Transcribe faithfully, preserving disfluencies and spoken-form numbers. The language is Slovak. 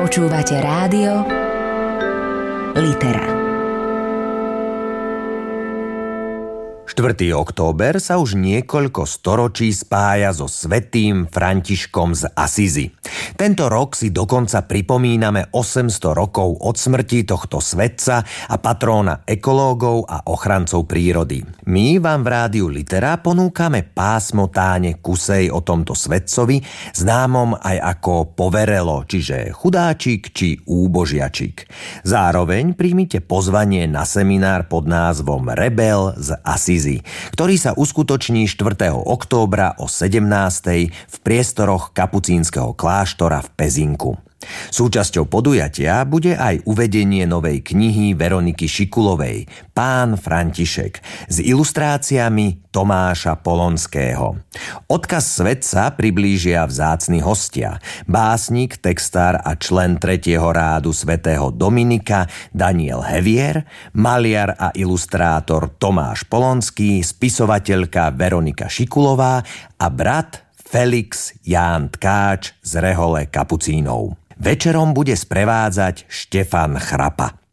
Počúvate rádio Litera. štvrtého október sa už niekoľko storočí spája so svätým Františkom z Asízy. Tento rok si dokonca pripomíname osemsto rokov od smrti tohto svätca a patróna ekológov a ochrancov prírody. My vám v rádiu Litera ponúkame pásmo Táne Kusej o tomto svätcovi, známom aj ako poverelo, čiže chudáčik či úbožiačik. Zároveň príjmite pozvanie na seminár pod názvom Rebel z Asízy, ktorý sa uskutoční štvrtého októbra o sedemnástej v priestoroch kapucínskeho kláštora v Pezinku. Súčasťou podujatia bude aj uvedenie novej knihy Veroniky Šikulovej Pán František s ilustráciami Tomáša Polonského. Odkaz svätca priblížia vzácni hostia: básnik, textár a člen tretieho rádu svätého Dominika Daniel Hevier, maliar a ilustrátor Tomáš Polonský, spisovateľka Veronika Šikulová a brat Felix Ján Tkáč z rehole kapucínov. Večerom bude sprevádzať Štefan Chrapa.